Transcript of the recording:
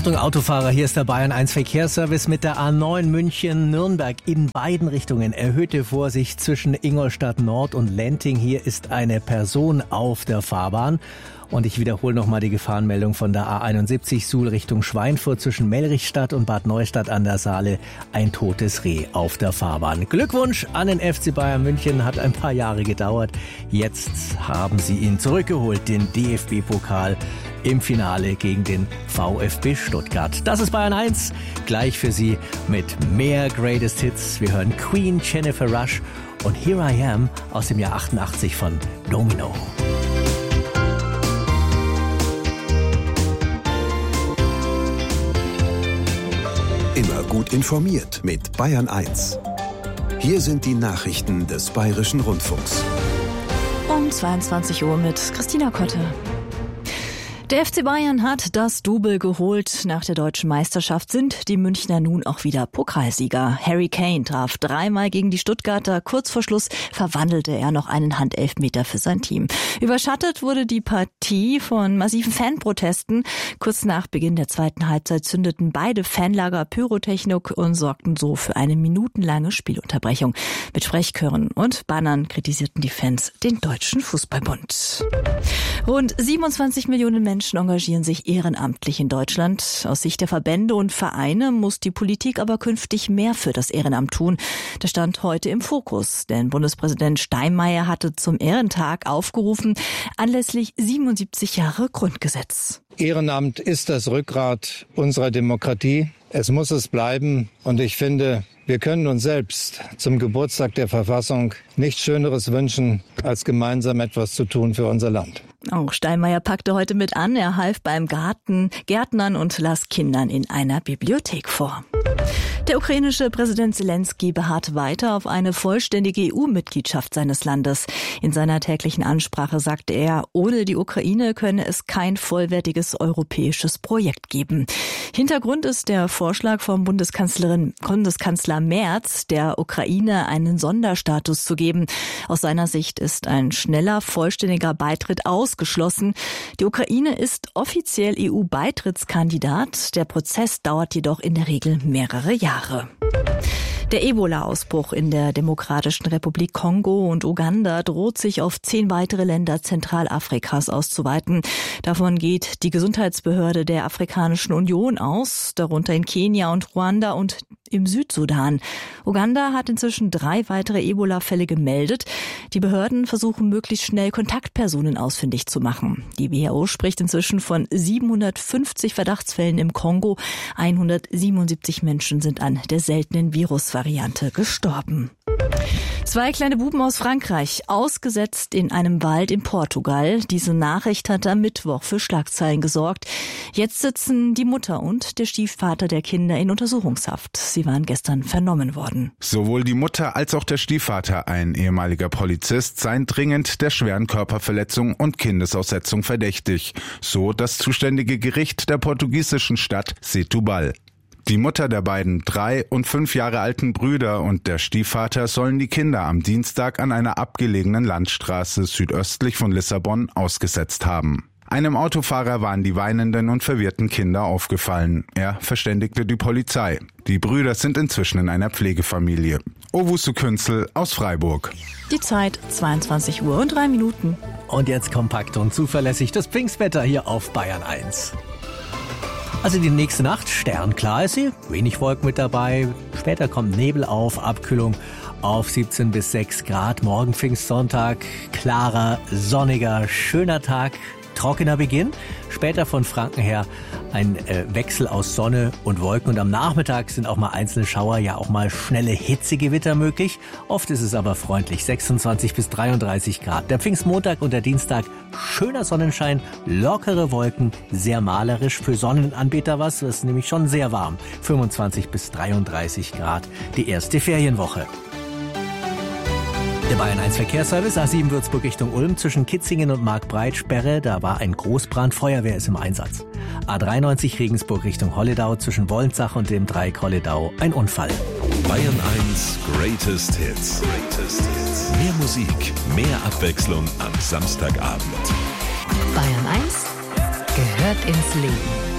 Achtung Autofahrer, hier ist der Bayern 1 Verkehrsservice mit der A9 München-Nürnberg in beiden Richtungen. Erhöhte Vorsicht zwischen Ingolstadt Nord und Lenting. Hier ist eine Person auf der Fahrbahn. Und ich wiederhole nochmal die Gefahrenmeldung von der A71 Suhl Richtung Schweinfurt zwischen Mellrichstadt und Bad Neustadt an der Saale. Ein totes Reh auf der Fahrbahn. Glückwunsch an den FC Bayern München, hat ein paar Jahre gedauert. Jetzt haben sie ihn zurückgeholt, den DFB-Pokal im Finale gegen den VfB Stuttgart. Das ist Bayern 1, gleich für Sie mit mehr Greatest Hits. Wir hören Queen, Jennifer Rush und Here I Am aus dem Jahr 88 von Domino. Immer gut informiert mit Bayern 1. Hier sind die Nachrichten des Bayerischen Rundfunks. Um 22 Uhr mit Christina Kotte. Der FC Bayern hat das Double geholt. Nach der deutschen Meisterschaft sind die Münchner nun auch wieder Pokalsieger. Harry Kane traf dreimal gegen die Stuttgarter. Kurz vor Schluss verwandelte er noch einen Handelfmeter für sein Team. Überschattet wurde die Partie von massiven Fanprotesten. Kurz nach Beginn der zweiten Halbzeit zündeten beide Fanlager Pyrotechnik und sorgten so für eine minutenlange Spielunterbrechung. Mit Sprechchören und Bannern kritisierten die Fans den Deutschen Fußballbund. Rund 27 Millionen Menschen engagieren sich ehrenamtlich in Deutschland. Aus Sicht der Verbände und Vereine muss die Politik aber künftig mehr für das Ehrenamt tun. Das stand heute im Fokus, denn Bundespräsident Steinmeier hatte zum Ehrentag aufgerufen, anlässlich 77 Jahre Grundgesetz. Ehrenamt ist das Rückgrat unserer Demokratie. Es muss es bleiben. Und ich finde, wir können uns selbst zum Geburtstag der Verfassung nichts Schöneres wünschen, als gemeinsam etwas zu tun für unser Land. Auch Steinmeier packte heute mit an. Er half beim Gärtnern und las Kindern in einer Bibliothek vor. Der ukrainische Präsident Zelensky beharrt weiter auf eine vollständige EU-Mitgliedschaft seines Landes. In seiner täglichen Ansprache sagte er, ohne die Ukraine könne es kein vollwertiges europäisches Projekt geben. Hintergrund ist der Vorschlag vom Bundeskanzler Merz, der Ukraine einen Sonderstatus zu geben. Aus seiner Sicht ist ein schneller, vollständiger Beitritt ausgeschlossen. Die Ukraine ist offiziell EU-Beitrittskandidat. Der Prozess dauert jedoch in der Regel mehrere Jahre. Der Ebola-Ausbruch in der Demokratischen Republik Kongo und Uganda droht sich auf 10 weitere Länder Zentralafrikas auszuweiten. Davon geht die Gesundheitsbehörde der Afrikanischen Union aus, darunter in Kenia und Ruanda und im Südsudan. Uganda hat inzwischen 3 weitere Ebola-Fälle gemeldet. Die Behörden versuchen möglichst schnell Kontaktpersonen ausfindig zu machen. Die WHO spricht inzwischen von 750 Verdachtsfällen im Kongo. 177 Menschen sind an der seltenen Virusvariante gestorben. 2 kleine Buben aus Frankreich, ausgesetzt in einem Wald in Portugal. Diese Nachricht hat am Mittwoch für Schlagzeilen gesorgt. Jetzt sitzen die Mutter und der Stiefvater der Kinder in Untersuchungshaft. Sie waren gestern vernommen worden. Sowohl die Mutter als auch der Stiefvater, ein ehemaliger Polizist, seien dringend der schweren Körperverletzung und Kindesaussetzung verdächtig. So das zuständige Gericht der portugiesischen Stadt Setúbal. Die Mutter der beiden 3 und 5 Jahre alten Brüder und der Stiefvater sollen die Kinder am Dienstag an einer abgelegenen Landstraße südöstlich von Lissabon ausgesetzt haben. Einem Autofahrer waren die weinenden und verwirrten Kinder aufgefallen. Er verständigte die Polizei. Die Brüder sind inzwischen in einer Pflegefamilie. Owusu Künzel aus Freiburg. Die Zeit 22 Uhr und 3 Minuten. Und jetzt kompakt und zuverlässig das Pfingstwetter hier auf Bayern 1. Also die nächste Nacht, sternklar ist sie, wenig Wolken mit dabei, später kommt Nebel auf, Abkühlung auf 17 bis 6 Grad. Morgen Pfingstsonntag, klarer, sonniger, schöner Tag, trockener Beginn. Später von Franken her ein Wechsel aus Sonne und Wolken und am Nachmittag sind auch mal einzelne Schauer, ja auch mal schnelle Hitzegewitter möglich. Oft ist es aber freundlich, 26 bis 33 Grad. Der Pfingstmontag und der Dienstag schöner Sonnenschein, lockere Wolken, sehr malerisch für Sonnenanbeter was. Das ist nämlich schon sehr warm, 25 bis 33 Grad, die erste Ferienwoche. Der Bayern 1 Verkehrsservice, A7 Würzburg Richtung Ulm, zwischen Kitzingen und Marktbreit Sperre, da war ein Großbrand, Feuerwehr ist im Einsatz. A93 Regensburg Richtung Holledau, zwischen Wollenzach und dem Dreieck Holledau, ein Unfall. Bayern 1 Greatest Hits. Mehr Musik, mehr Abwechslung am Samstagabend. Bayern 1 gehört ins Leben.